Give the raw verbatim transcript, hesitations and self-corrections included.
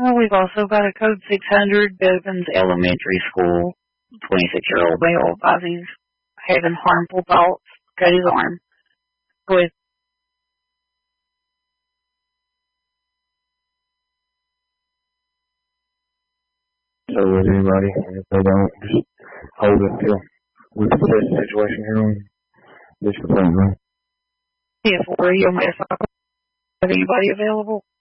Well, we've also got a code six hundred, Bevins Elementary School. twenty-six-year-old male advises he's having harmful thoughts. Cut his arm. With So with anybody, and if they don't, just hold it until we can assess the situation here on this complaint room. T F four, you'll have anybody available?